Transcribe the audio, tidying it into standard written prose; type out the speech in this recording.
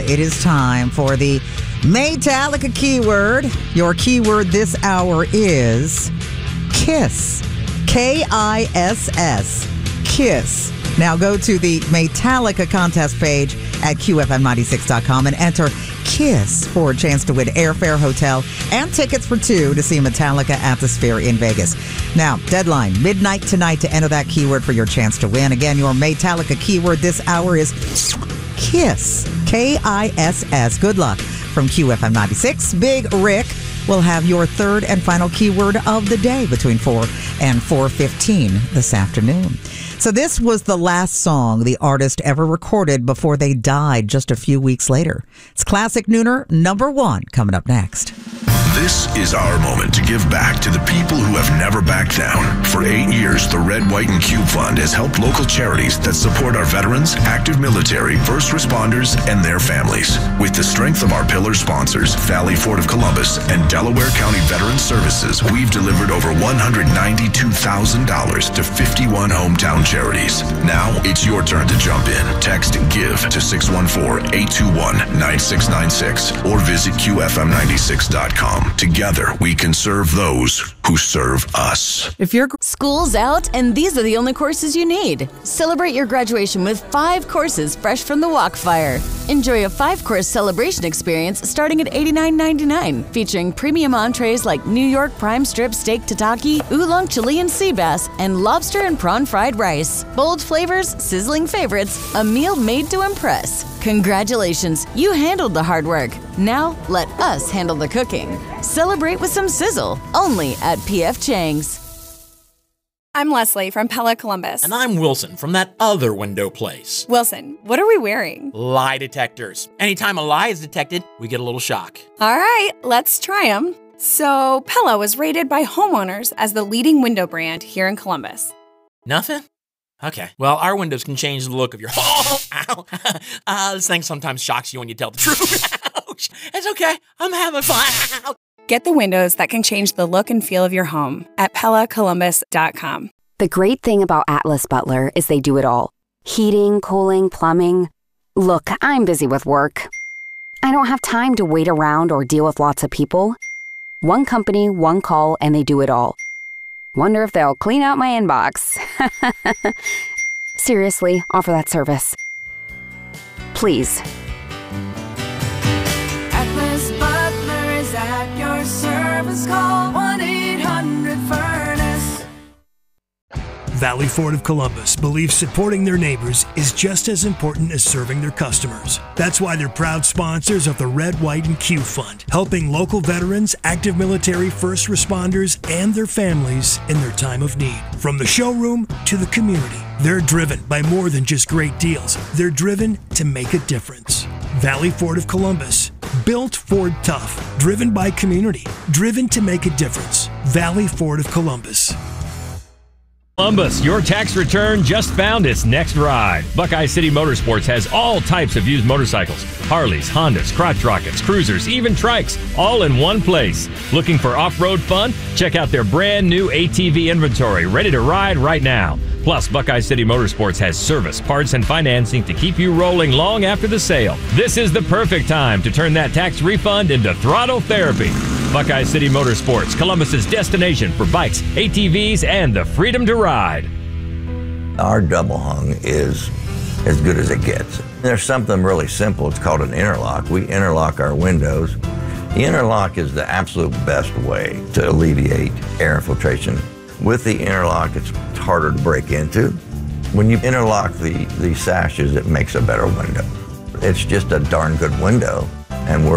it is time for the Maytalica keyword. Your keyword this hour is KISS. KISS. KISS. Now go to the Maytalica contest page at QFM96.com and enter KISS for a chance to win airfare, hotel, and tickets for two to see Metallica at the Sphere in Vegas. Now, deadline, midnight tonight to enter that keyword for your chance to win. Again, your Maytalica keyword this hour is KISS. KISS. Good luck. From QFM 96, Big Rick will have your third and final keyword of the day between 4 and 4:15 this afternoon. So this was the last song the artist ever recorded before they died just a few weeks later. It's Classic Nooner #1 coming up next. This is our moment to give back to the people who have never backed down. For 8 years, the Red, White, and Cube Fund has helped local charities that support our veterans, active military, first responders, and their families. With the strength of our pillar sponsors, Valley Ford of Columbus and Delaware County Veterans Services, we've delivered over $192,000 to 51 hometown charities. Now it's your turn to jump in. Text GIVE to 614-821-9696 or visit QFM96.com. Together, we can serve those who serve us. If your school's out and these are the only courses you need, celebrate your graduation with 5 courses fresh from the Walkfire. Enjoy a 5-course celebration experience starting at $89.99, featuring premium entrees like New York prime strip steak tataki, oolong Chilean sea bass, and lobster and prawn fried rice. Bold flavors, sizzling favorites, a meal made to impress. Congratulations, you handled the hard work. Now, let us handle the cooking. Celebrate with some sizzle, only at P.F. Chang's. I'm Leslie from Pella Columbus. And I'm Wilson from that other window place. Wilson, what are we wearing? Lie detectors. Anytime a lie is detected, we get a little shock. All right, let's try them. So, Pella was rated by homeowners as the leading window brand here in Columbus. Nothing? Okay. Well, our windows can change the look of your home. Ow. This thing sometimes shocks you when you tell the truth. Ouch. It's okay. I'm having fun. Get the windows that can change the look and feel of your home at PellaColumbus.com. The great thing about Atlas Butler is they do it all. Heating, cooling, plumbing. Look, I'm busy with work. I don't have time to wait around or deal with lots of people. One company, one call, and they do it all. Wonder if they'll clean out my inbox. Seriously, offer that service. Please. Atlas Butler is at your service. Call 1-800-FURNACE. Valley Ford of Columbus believes supporting their neighbors is just as important as serving their customers. That's why they're proud sponsors of the Red, White, and Q Fund, helping local veterans, active military, first responders, and their families in their time of need. From the showroom to the community, they're driven by more than just great deals. They're driven to make a difference. Valley Ford of Columbus, built Ford tough, driven by community, driven to make a difference. Valley Ford of Columbus. Columbus, your tax return just found its next ride. Buckeye City Motorsports has all types of used motorcycles. Harleys, Hondas, crotch rockets, cruisers, even trikes, all in one place. Looking for off-road fun? Check out their brand new ATV inventory, ready to ride right now. Plus, Buckeye City Motorsports has service, parts, and financing to keep you rolling long after the sale. This is the perfect time to turn that tax refund into throttle therapy. Buckeye City Motorsports, Columbus's destination for bikes, ATVs, and the freedom to ride. Our double hung is as good as it gets. There's something really simple. It's called an interlock. We interlock our windows. The interlock is the absolute best way to alleviate air infiltration. With the interlock, it's harder to break into. When you interlock the sashes, it makes a better window. It's just a darn good window, and we're